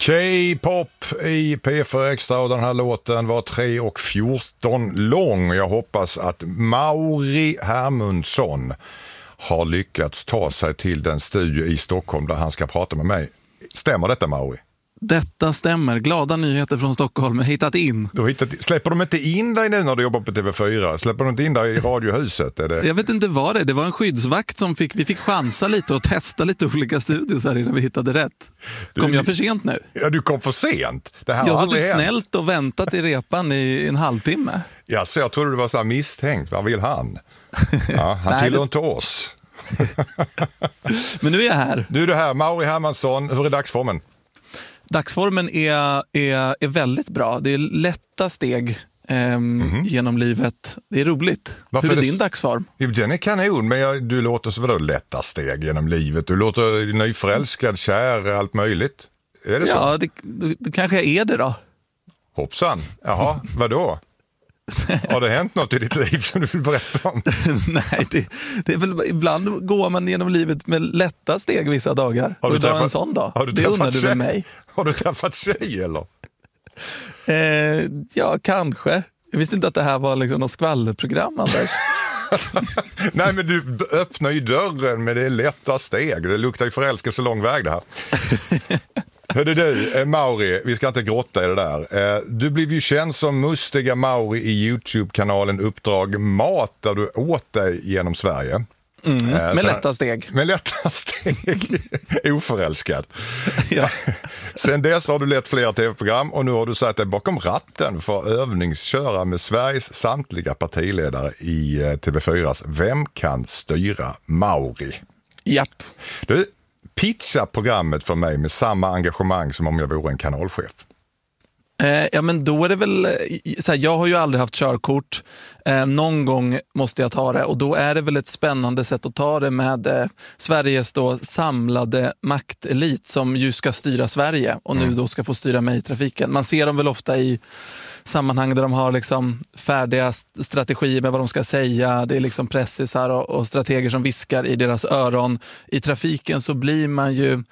K-pop i P4 Extra och den här låten var 3:14 lång. Jag hoppas att Mauri Hermundsson har lyckats ta sig till den studio i Stockholm där han ska prata med mig. Stämmer detta, Mauri? Detta stämmer. Glada nyheter från Stockholm. Hittat in. Släpper de inte in dig nu när du jobbar på TV4? Släpper de inte in dig i radiohuset? Är det... Jag vet inte vad det är. Det var en skyddsvakt som vi fick chansa lite och testa lite olika studios här innan vi hittade rätt. Kom jag för sent nu? Ja, du kom för sent. Det här jag har suttit snällt och väntat i repan i en halvtimme. Ja, så jag trodde du var så här misstänkt. Vad vill han? Ja, han tillhör inte oss. Men nu är jag här. Nu är du här. Mauri Hermundsson, hur är dagsformen? Dagsformen är väldigt bra. Det är lätta steg genom livet. Det är roligt. Hur är din dagsform? Den är kanon, men du låter så lätta steg genom livet. Du låter nyförälskad, kär, allt möjligt. Är det så? Ja, det kanske jag är det då. Hoppsan. Jaha, vadå? Har det hänt något i ditt liv som du vill berätta om? Nej, det är väl ibland går man genom livet med lätta steg vissa dagar. Har du träffat en sån dag? Det undrar du med mig. Har du träffat tjej eller? Ja, kanske. Jag visste inte att det här var liksom något skvallerprogram, Anders. Nej, men du öppnar ju dörren med det lätta steg. Det luktar ju förälskelse lång väg det här. Hörde du, Mauri, vi ska inte grotta i det där. Du blev ju känd som mustiga Mauri i YouTube-kanalen Uppdrag Mat där du åt dig genom Sverige. Med lätta steg. Med lätta steg. Oförälskad. Ja. Sen dess har du lett flera tv-program och nu har du satt dig bakom ratten för att övningsköra med Sveriges samtliga partiledare i TV4s Vem kan styra Mauri? Japp. Du, pitcha programmet för mig med samma engagemang som om jag vore en kanalchef. Ja, men då är det väl så här, jag har ju aldrig haft körkort. Någon gång måste jag ta det och då är det väl ett spännande sätt att ta det med Sveriges då samlade maktelit som ju ska styra Sverige och nu då ska få styra mig i trafiken. Man ser dem väl ofta i sammanhang där de har liksom färdiga strategier med vad de ska säga. Det är liksom pressisar och strateger som viskar i deras öron. I trafiken så blir man ju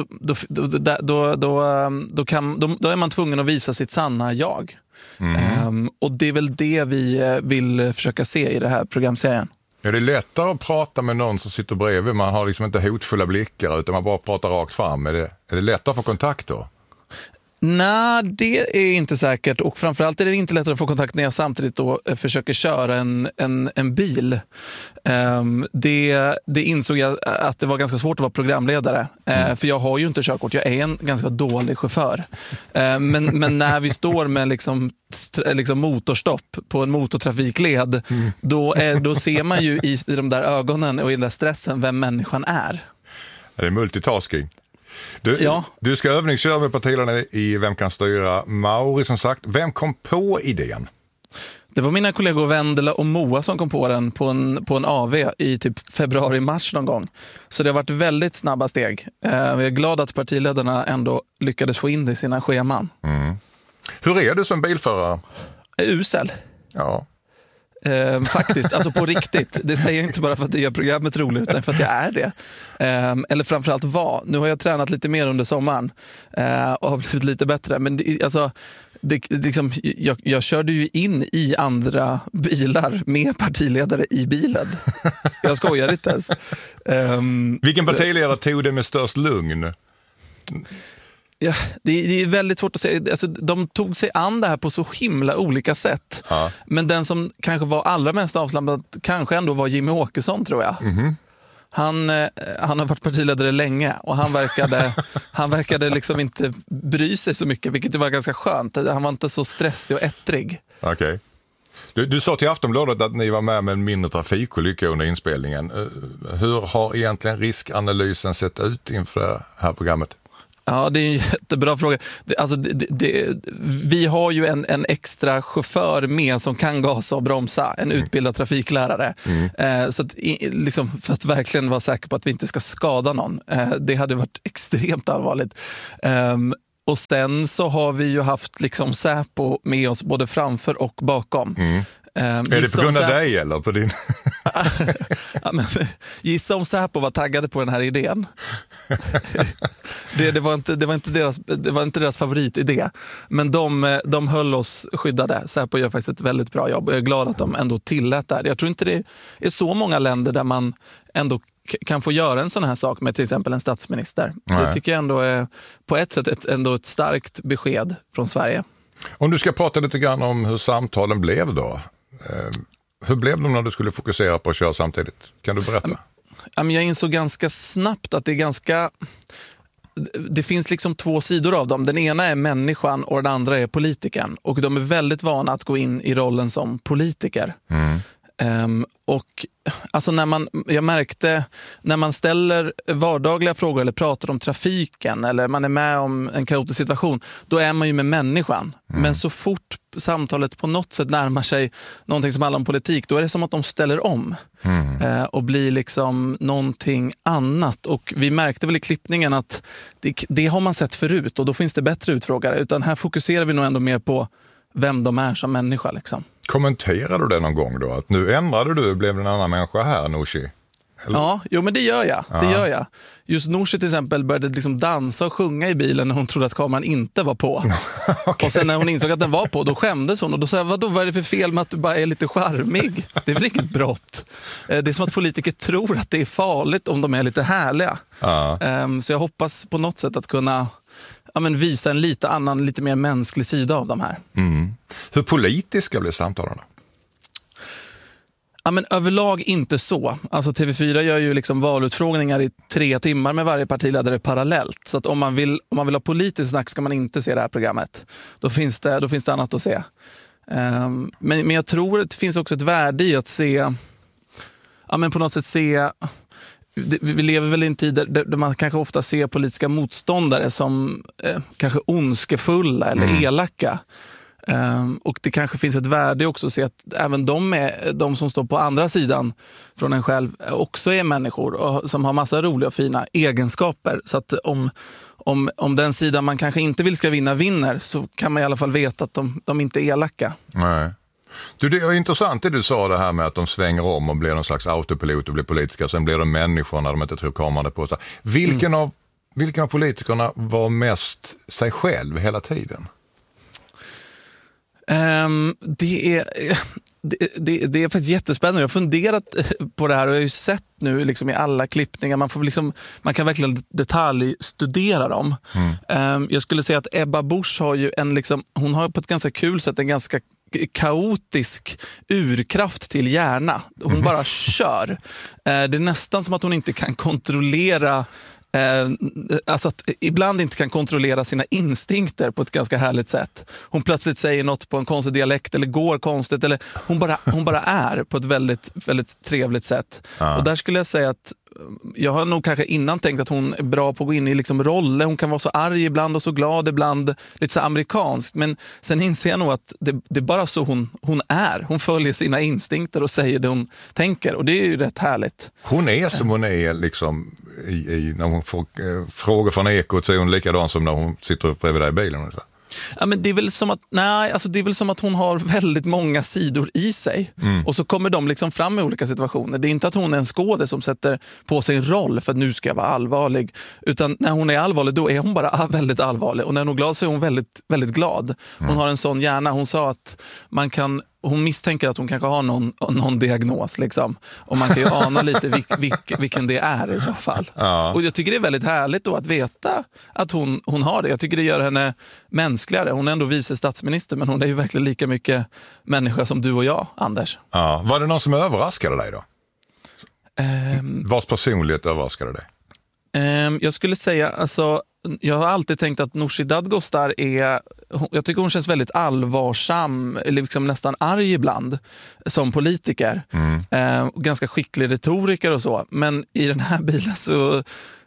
då är man tvungen att visa sitt sanna jag. Och det är väl det vi vill försöka se i det här programserien. Är det lättare att prata med någon som sitter bredvid? Man har liksom inte hotfulla blickar utan man bara pratar rakt fram. Är det lättare att få kontakt då? Nej, det är inte säkert och framförallt är det inte lättare att få kontakt när jag samtidigt då försöker köra en bil. Det insåg jag att det var ganska svårt att vara programledare för jag har ju inte körkort, jag är en ganska dålig chaufför. Men när vi står med liksom motorstopp på en motortrafikled då ser man ju i de där ögonen och i den där stressen vem människan är. Det är multitasking. Du ska övningsköra med partiledarna i Vem kan styra Mauri som sagt. Vem kom på idén? Det var mina kollegor Vendela och Moa som kom på den på en AV i typ februari-mars någon gång. Så det har varit väldigt snabba steg. Jag är glad att partiledarna ändå lyckades få in det i sina scheman. Hur är du som bilförare? Usel. Ja. Faktiskt, alltså på riktigt. Det säger jag inte bara för att det gör programmet roligt utan för att jag är det. Eller framförallt var. Nu har jag tränat lite mer under sommaren och har blivit lite bättre. Men jag körde ju in i andra bilar med partiledare i bilen. Jag skojar inte ens. Vilken partiledare tog det med störst lugn? Ja, det är väldigt svårt att säga. Alltså, de tog sig an det här på så himla olika sätt. Ja. Men den som kanske var allra mest avslappnad kanske ändå var Jimmy Åkesson, tror jag. Han har varit partiledare länge och han verkade liksom inte bry sig så mycket, vilket var ganska skönt. Han var inte så stressig och ettrig. Okej. Du sa till Aftonbladet att ni var med en mindre trafikolycka under inspelningen. Hur har egentligen riskanalysen sett ut inför det här programmet? Ja, det är en jättebra fråga. Vi har ju en extra chaufför med som kan gasa och bromsa, en utbildad trafiklärare. Så att, liksom, för att verkligen vara säker på att vi inte ska skada någon. Det hade varit extremt allvarligt. Och sen så har vi ju haft liksom Säpo med oss både framför och bakom. Är det på grund av dig eller på din? Ja, men, gissa om Säpo var taggade på den här idén. Det var inte deras favoritidé. Men de höll oss skyddade. Säpo gör faktiskt ett väldigt bra jobb. Jag är glad att de ändå tillät det här. Jag tror inte det är så många länder där man ändå kan få göra en sån här sak med till exempel en statsminister. Nej. Det tycker jag ändå är på ett sätt ändå ett starkt besked från Sverige. Om du ska prata lite grann om hur samtalen blev då. Hur blev de när du skulle fokusera på att köra samtidigt? Kan du berätta? Jag insåg ganska snabbt att det finns liksom två sidor av dem. Den ena är människan och den andra är politikern. Och de är väldigt vana att gå in i rollen som politiker. Och alltså jag märkte när man ställer vardagliga frågor eller pratar om trafiken eller man är med om en kaotisk situation, då är man ju med människan. Men så fort samtalet på något sätt närmar sig någonting som handlar om politik, då är det som att de ställer om och blir liksom någonting annat. Och vi märkte väl i klippningen att det har man sett förut och då finns det bättre utfrågare, utan här fokuserar vi nog ändå mer på vem de är som människa liksom. Kommenterar du det någon gång då? Att nu ändrade du, blev det en annan människa här, Nooshi? Eller? Ja, men det gör jag. Det gör jag. Just Nooshi till exempel började liksom dansa och sjunga i bilen när hon trodde att kameran inte var på. Okay. Och sen när hon insåg att den var på, då skämdes hon. Och då sa jag, vad är det för fel med att du bara är lite charmig? Det är väl inget brott. Det är som att politiker tror att det är farligt om de är lite härliga. Så jag hoppas på något sätt att kunna visa en lite mer mänsklig sida av de här. Hur politiska blir samtalen? Ja, men överlag inte så. Alltså TV4 gör ju liksom valutfrågningar i 3 timmar med varje partiledare parallellt. Så att om man vill ha politiskt snack ska man inte se det här programmet. Då finns det annat att se. Men jag tror att det finns också ett värde i att se, på något sätt se. Vi lever väl i en tid där man kanske ofta ser politiska motståndare som kanske ondskefulla eller elaka. Och det kanske finns ett värde också att se att även de som står på andra sidan från en själv också är människor och som har massa roliga och fina egenskaper. Så att om den sidan man kanske inte vill ska vinner, så kan man i alla fall veta att de inte är elaka. Nej. Du, det är intressant det du sa, det här med att de svänger om och blir någon slags autopilot och blir politiska. Sen blir de människor när de inte tror kameran är på sig. Vilken av politikerna var mest sig själv hela tiden? Det är faktiskt jättespännande. Jag har funderat på det här och jag har ju sett nu liksom i alla klippningar. Man kan verkligen detaljstudera dem. Jag skulle säga att Ebba Busch har ju hon har på ett ganska kul sätt en ganska kaotisk urkraft till hjärna. Hon bara kör. Det är nästan som att hon inte kan kontrollera alltså att ibland inte kan kontrollera sina instinkter på ett ganska härligt sätt. Hon plötsligt säger något på en konstig dialekt eller går konstigt, eller hon bara är på ett väldigt, väldigt trevligt sätt. Och där skulle jag säga att jag har nog kanske innan tänkt att hon är bra på att gå in i liksom roller. Hon kan vara så arg ibland och så glad ibland, lite så amerikanskt. Men sen inser jag nog att det är bara så hon är. Hon följer sina instinkter och säger det hon tänker. Och det är ju rätt härligt. Hon är som hon är liksom när hon får frågor från Ekot, så är hon likadan som när hon sitter upp bredvid där i bilen. Ja, men det är väl som att hon har väldigt många sidor i sig. Och så kommer de liksom fram i olika situationer. Det är inte att hon är en skådespelare som sätter på sig en roll för att nu ska jag vara allvarlig. Utan när hon är allvarlig, då är hon bara väldigt allvarlig. Och när hon är glad så är hon väldigt, väldigt glad. Hon har en sån hjärna. Hon sa att hon misstänker att hon kanske har någon diagnos liksom. Och man kan ju ana lite vilken det är i så fall. Ja. Och jag tycker det är väldigt härligt då att veta att hon har det. Jag tycker det gör henne mänskligare. Hon är ändå vice statsminister, men hon är ju verkligen lika mycket människa som du och jag, Anders. Ja. Var det någon som överraskade dig då? Vars personlighet överraskade dig? Jag skulle säga, alltså, jag har alltid tänkt att Nooshi Dadgostar jag tycker hon känns väldigt allvarsam, liksom nästan arg ibland som politiker. Ganska skicklig retoriker och så. Men i den här bilen så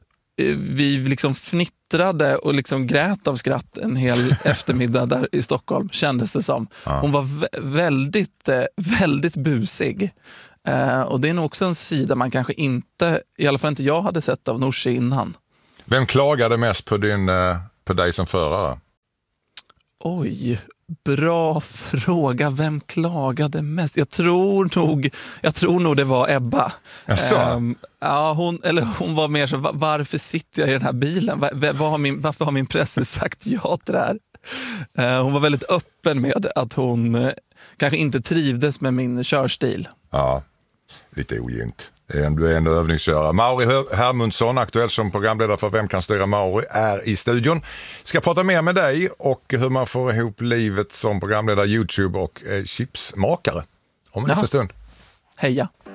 vi liksom fnittrade och liksom grät av skratt en hel eftermiddag där i Stockholm, kändes det som. Hon var väldigt, väldigt busig. Och det är nog också en sida man kanske inte, i alla fall inte jag hade sett av Nooshi innan. Vem klagade mest på dig som förare? Oj, Bra fråga. Vem klagade mest? Jag tror nog det var Ebba. Ja, hon var mer så, varför sitter jag i den här bilen? Varför har min press sagt ja till det här? Hon var väldigt öppen med att hon kanske inte trivdes med min körstil. Ja, lite ogynt. Du är ändå övningskörare. Mauri Hermundsson, aktuell som programledare för Vem kan styra Mauri, är i studion. Ska prata mer med dig och hur man får ihop livet som programledare, YouTube och chipsmakare om en liten stund. Heja!